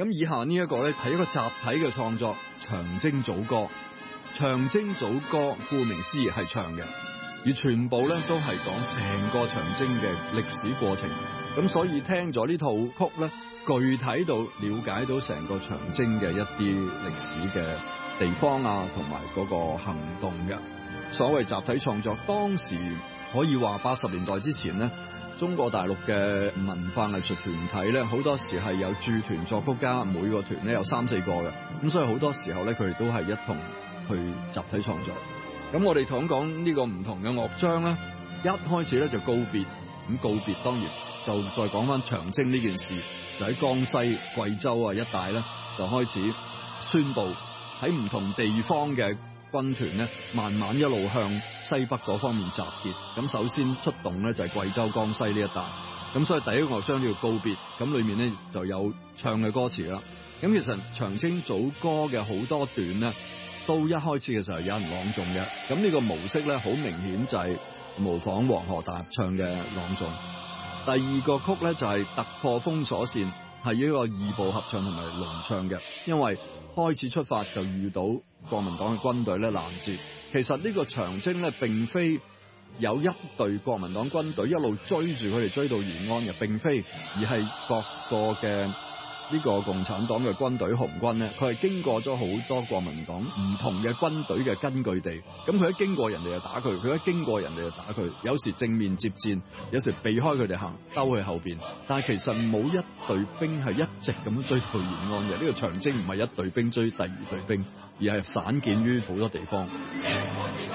咁以下呢一個咧係一個集體嘅創作，長征組歌。長征組歌顧名思義係唱嘅，而全部咧都係講成個長征嘅歷史過程。咁所以聽咗呢套曲咧，具體到了解到成個長征嘅一啲歷史嘅地方啊，同埋嗰個行動嘅。所謂集體創作，當時可以話80年代之前咧，中國大陸嘅文化藝術團體咧，好多時係有駐團作曲家，每個團咧有3-4個嘅，咁所以好多時候咧，佢哋都係一同去集體創作。咁我哋講呢個唔同嘅樂章咧，一開始咧就告別，咁告別當然就再講翻長征呢件事，就喺江西、貴州啊一帶咧，就開始宣布喺唔同地方嘅軍團咧，慢慢一路向西北嗰方面集結。咁首先出動咧就係貴州、江西呢一帶。咁所以第一個樂章叫告別，咁裏面咧就有唱嘅歌詞啦。咁其實長征組歌嘅好多段咧，都一開始嘅時候有人朗誦嘅。咁呢個模式咧，好明顯就係模仿黃河大合唱嘅朗誦。第二個曲咧就係突破封鎖線，係一個二部合唱同埋輪唱嘅。因為開始出發就遇到國民黨嘅軍隊咧攔截。其實呢個長征咧並非有一隊國民黨軍隊一路追住佢哋追到延安嘅，並非，而係各個嘅呢個共產黨嘅軍隊紅軍咧，佢係經過咗好多國民黨唔同嘅軍隊嘅根據地，咁佢一經過人哋就打佢，佢一經過人哋就打佢，有時正面接戰，有時避開佢哋行，兜去後邊，但係其實冇一隊兵係一直咁追到延安嘅。呢個長征唔係一隊兵追第二隊兵，而係散見於好多地方。